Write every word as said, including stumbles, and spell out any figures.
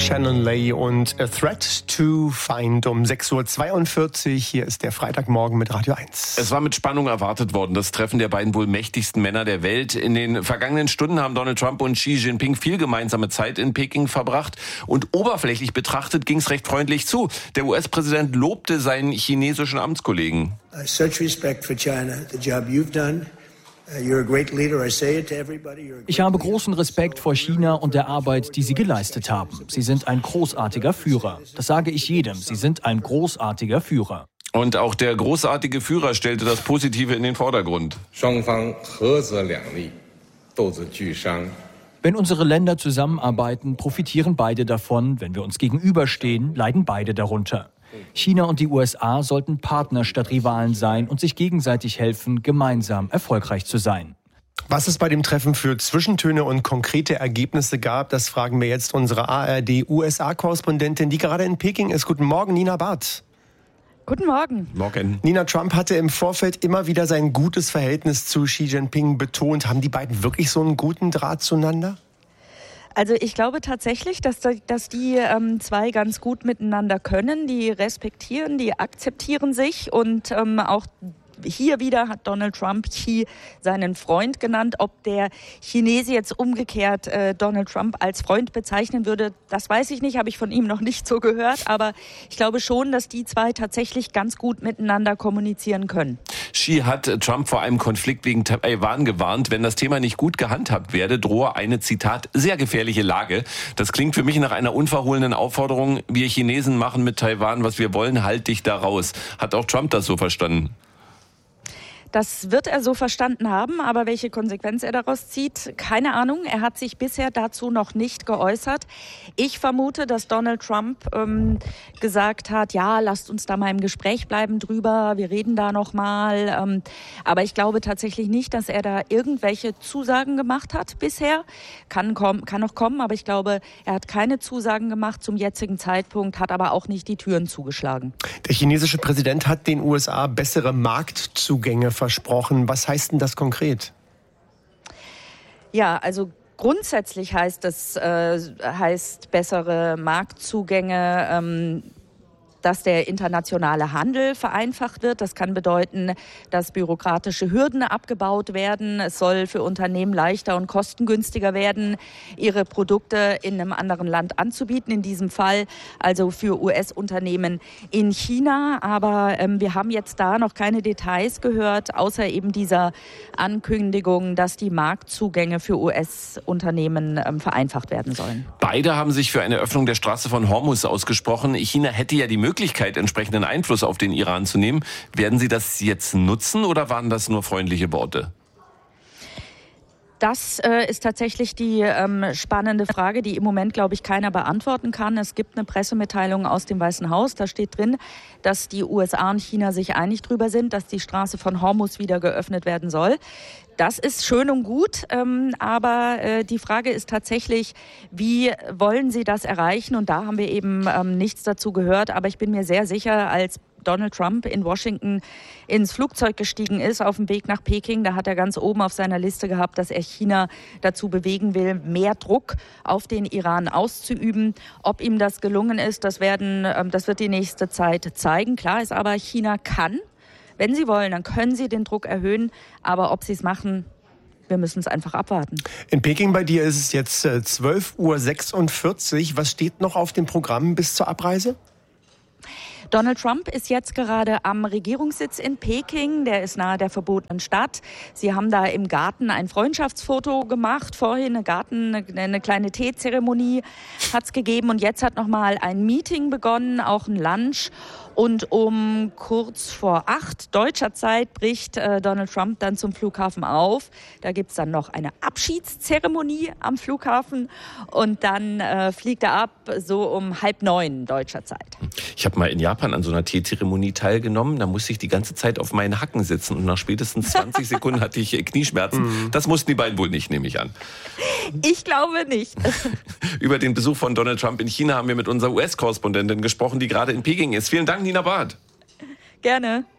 Shannon Lay und A Threat to Find um sechs Uhr zweiundvierzig. Hier ist der Freitagmorgen mit Radio eins. Es war mit Spannung erwartet worden, das Treffen der beiden wohl mächtigsten Männer der Welt. In den vergangenen Stunden haben Donald Trump und Xi Jinping viel gemeinsame Zeit in Peking verbracht. Und oberflächlich betrachtet ging es recht freundlich zu. Der U S-Präsident lobte seinen chinesischen Amtskollegen. Such respect for China, the job you've done. Ich habe großen Respekt vor China und der Arbeit, die Sie geleistet haben. Sie sind ein großartiger Führer. Das sage ich jedem. Sie sind ein großartiger Führer. Und auch der großartige Führer stellte das Positive in den Vordergrund. Wenn unsere Länder zusammenarbeiten, profitieren beide davon. Wenn wir uns gegenüberstehen, leiden beide darunter. China und die U S A sollten Partner statt Rivalen sein und sich gegenseitig helfen, gemeinsam erfolgreich zu sein. Was es bei dem Treffen für Zwischentöne und konkrete Ergebnisse gab, das fragen wir jetzt unsere A R D-U S A-Korrespondentin, die gerade in Peking ist. Guten Morgen, Nina Barth. Guten Morgen. Morgen. Nina, Trump hatte im Vorfeld immer wieder sein gutes Verhältnis zu Xi Jinping betont. Haben die beiden wirklich so einen guten Draht zueinander? Also ich glaube tatsächlich, dass, dass die ähm, zwei ganz gut miteinander können. Die respektieren, die akzeptieren sich und ähm, auch hier wieder hat Donald Trump Xi seinen Freund genannt. Ob der Chinese jetzt umgekehrt äh, Donald Trump als Freund bezeichnen würde, das weiß ich nicht, habe ich von ihm noch nicht so gehört. Aber ich glaube schon, dass die zwei tatsächlich ganz gut miteinander kommunizieren können. Xi hat Trump vor einem Konflikt wegen Taiwan gewarnt. Wenn das Thema nicht gut gehandhabt werde, drohe eine, Zitat, sehr gefährliche Lage. Das klingt für mich nach einer unverhohlenen Aufforderung. Wir Chinesen machen mit Taiwan, was wir wollen, halt dich da raus. Hat auch Trump das so verstanden? Das wird er so verstanden haben, aber welche Konsequenz er daraus zieht, keine Ahnung. Er hat sich bisher dazu noch nicht geäußert. Ich vermute, dass Donald Trump ähm, gesagt hat, ja, lasst uns da mal im Gespräch bleiben drüber, wir reden da noch mal. Ähm, aber ich glaube tatsächlich nicht, dass er da irgendwelche Zusagen gemacht hat bisher. Kann, kommen, kann noch kommen, aber ich glaube, er hat keine Zusagen gemacht zum jetzigen Zeitpunkt, hat aber auch nicht die Türen zugeschlagen. Der chinesische Präsident hat den U S A bessere Marktzugänge versprochen. Was heißt denn das konkret? Ja, also grundsätzlich heißt das äh, heißt bessere Marktzugänge, ähm, dass der internationale Handel vereinfacht wird. Das kann bedeuten, dass bürokratische Hürden abgebaut werden. Es soll für Unternehmen leichter und kostengünstiger werden, ihre Produkte in einem anderen Land anzubieten. In diesem Fall also für U S-Unternehmen in China. Aber ähm, wir haben jetzt da noch keine Details gehört, außer eben dieser Ankündigung, dass die Marktzugänge für U S-Unternehmen ähm, vereinfacht werden sollen. Beide haben sich für eine Öffnung der Straße von Hormuz ausgesprochen. China hätte ja die Möglichkeit, Möglichkeit, entsprechenden Einfluss auf den Iran zu nehmen. Werden Sie das jetzt nutzen oder waren das nur freundliche Worte? Das äh, ist tatsächlich die ähm, spannende Frage, die im Moment, glaube ich, keiner beantworten kann. Es gibt eine Pressemitteilung aus dem Weißen Haus. Da steht drin, dass die U S A und China sich einig darüber sind, dass die Straße von Hormuz wieder geöffnet werden soll. Das ist schön und gut, ähm, aber äh, die Frage ist tatsächlich, wie wollen Sie das erreichen? Und da haben wir eben ähm, nichts dazu gehört. Aber ich bin mir sehr sicher, als Donald Trump in Washington ins Flugzeug gestiegen ist, auf dem Weg nach Peking, da hat er ganz oben auf seiner Liste gehabt, dass er China dazu bewegen will, mehr Druck auf den Iran auszuüben. Ob ihm das gelungen ist, das werden, ähm, das wird die nächste Zeit zeigen. Klar ist aber, China kann. Wenn sie wollen, dann können sie den Druck erhöhen. Aber ob sie es machen, wir müssen es einfach abwarten. In Peking bei dir ist es jetzt zwölf Uhr sechsundvierzig. Was steht noch auf dem Programm bis zur Abreise? Donald Trump ist jetzt gerade am Regierungssitz in Peking. Der ist nahe der verbotenen Stadt. Sie haben da im Garten ein Freundschaftsfoto gemacht. Vorhin eine Garten, eine kleine Teezeremonie hat es gegeben. Und jetzt hat noch mal ein Meeting begonnen, auch ein Lunch. Und um kurz vor acht deutscher Zeit bricht äh, Donald Trump dann zum Flughafen auf. Da gibt's dann noch eine Abschiedszeremonie am Flughafen und dann äh, fliegt er ab, so um halb neun deutscher Zeit. Ich habe mal in Japan an so einer Teezeremonie teilgenommen. Da musste ich die ganze Zeit auf meinen Hacken sitzen und nach spätestens zwanzig Sekunden hatte ich Knieschmerzen. Mhm. Das mussten die beiden wohl nicht, nehme ich an. Ich glaube nicht. Über den Besuch von Donald Trump in China haben wir mit unserer U S-Korrespondentin gesprochen, die gerade in Peking ist. Vielen Dank, Nina Barth. Gerne.